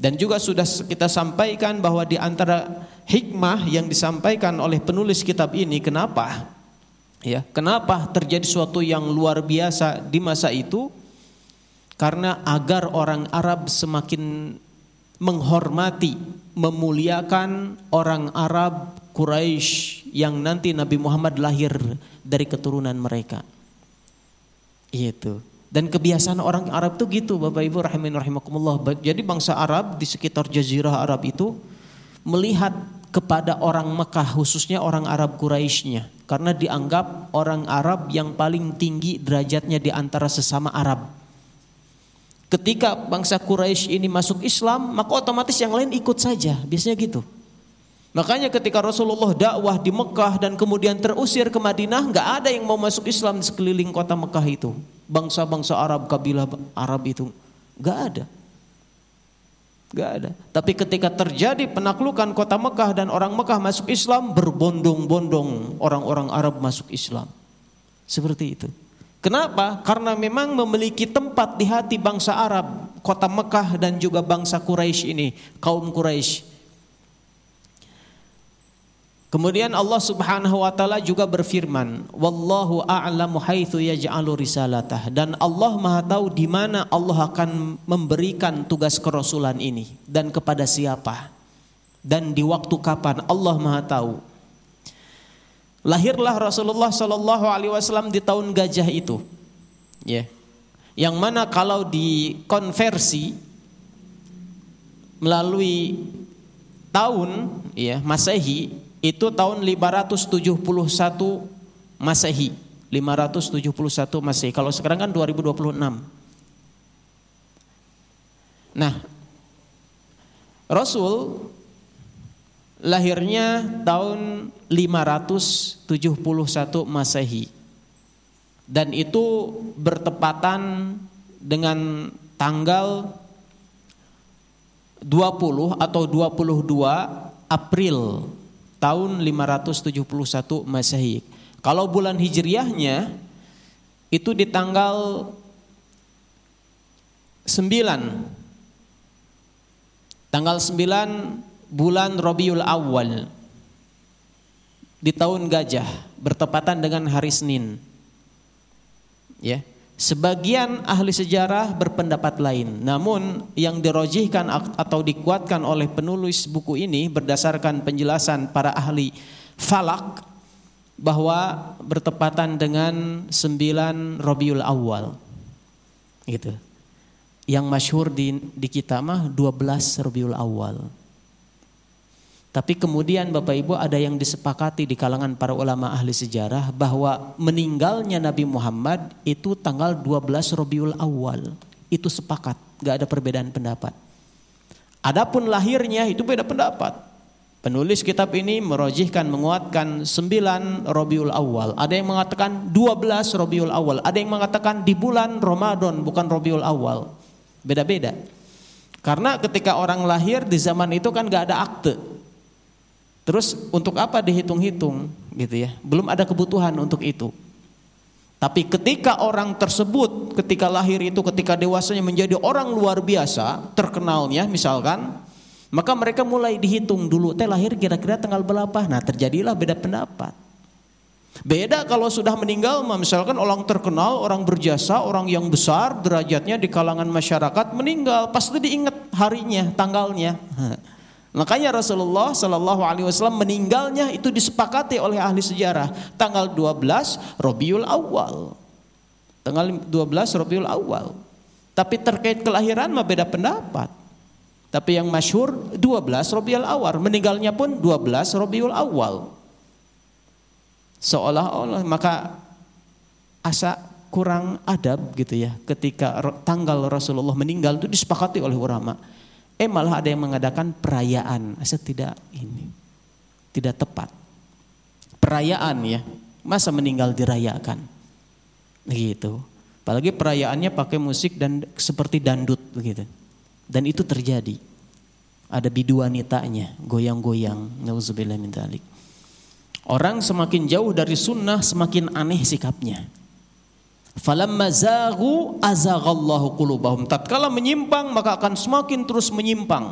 Dan juga sudah kita sampaikan bahwa di antara hikmah yang disampaikan oleh penulis kitab ini, kenapa terjadi suatu yang luar biasa di masa itu? Karena agar orang Arab semakin menghormati, memuliakan orang Arab Quraisy yang nanti Nabi Muhammad lahir dari keturunan mereka. Itu. Dan kebiasaan orang Arab itu gitu, Bapak Ibu rahimakumullah. Jadi bangsa Arab di sekitar jazirah Arab itu melihat kepada orang Mekah, khususnya orang Arab Quraisynya, karena dianggap orang Arab yang paling tinggi derajatnya di antara sesama Arab. Ketika bangsa Quraisy ini masuk Islam, maka otomatis yang lain ikut saja, biasanya gitu. Makanya ketika Rasulullah dakwah di Mekah dan kemudian terusir ke Madinah, enggak ada yang mau masuk Islam di sekeliling kota Mekah itu. Bangsa-bangsa Arab, kabilah Arab itu enggak ada. Enggak ada. Tapi ketika terjadi penaklukan kota Mekah dan orang Mekah masuk Islam, berbondong-bondong orang-orang Arab masuk Islam. Seperti itu. Kenapa? Karena memang memiliki tempat di hati bangsa Arab, kota Mekah dan juga bangsa Quraisy ini, kaum Quraisy. Kemudian Allah Subhanahu wa taala juga berfirman, "Wallahu a'lamu haitsu yaj'alu risalatah." Dan Allah Maha tahu di mana Allah akan memberikan tugas kerasulan ini dan kepada siapa dan di waktu kapan, Allah Maha tahu. Lahirlah Rasulullah sallallahu alaihi wasallam di tahun gajah itu. Ya. Yang mana kalau dikonversi melalui tahun Masehi itu tahun 571 Masehi. 571 Masehi. Kalau sekarang kan 2026. Nah, Rasul lahirnya tahun 571 Masehi. Dan itu bertepatan dengan tanggal 20 atau 22 April tahun 571 Masehi. Kalau bulan Hijriahnya itu di tanggal 9. Tanggal 9 bulan Rabiul Awal di tahun gajah, bertepatan dengan hari Senin. Ya. Sebagian ahli sejarah berpendapat lain, namun yang dirojihkan atau dikuatkan oleh penulis buku ini berdasarkan penjelasan para ahli falak bahwa bertepatan dengan 9 Rabiul Awal. Gitu. Yang masyhur di kita mah 12 Rabiul Awal. Tapi kemudian Bapak Ibu ada yang disepakati di kalangan para ulama ahli sejarah bahwa meninggalnya Nabi Muhammad itu tanggal 12 Rabiul Awal. Itu sepakat, gak ada perbedaan pendapat. Adapun lahirnya itu beda pendapat. Penulis kitab ini merojihkan, menguatkan 9 Rabiul Awal. Ada yang mengatakan 12 Rabiul Awal. Ada yang mengatakan di bulan Ramadan bukan Rabiul Awal. Beda-beda. Karena ketika orang lahir di zaman itu kan gak ada akte. Terus untuk apa dihitung-hitung gitu ya? Belum ada kebutuhan untuk itu. Tapi ketika orang tersebut ketika lahir itu, ketika dewasanya menjadi orang luar biasa, terkenalnya misalkan, maka mereka mulai dihitung dulu, lahir kira-kira tanggal berapa? Nah, terjadilah beda pendapat. Beda kalau sudah meninggal, misalkan orang terkenal, orang berjasa, orang yang besar derajatnya di kalangan masyarakat meninggal, pasti diingat harinya, tanggalnya. Makanya Rasulullah Sallallahu Alaihi Wasallam meninggalnya itu disepakati oleh ahli sejarah tanggal 12 Rabiul Awal, tanggal 12 Rabiul Awal. Tapi terkait kelahiran mah beda pendapat. Tapi yang masyhur 12 Rabiul Awal, meninggalnya pun 12 Rabiul Awal. Seolah-olah maka asa kurang adab gitu ya ketika tanggal Rasulullah meninggal itu disepakati oleh ulama. Malah ada yang mengadakan perayaan. Tidak tepat. Perayaan ya, masa meninggal dirayakan. Gitu. Apalagi perayaannya pakai musik dan seperti dandut begitu. Dan itu terjadi. Ada bidu wanitanya, goyang-goyang. Nauzubillah min dzalik. Orang semakin jauh dari sunnah semakin aneh sikapnya. Falamma zaghu azaghallahu qulubahum. Tatkala menyimpang maka akan semakin terus menyimpang.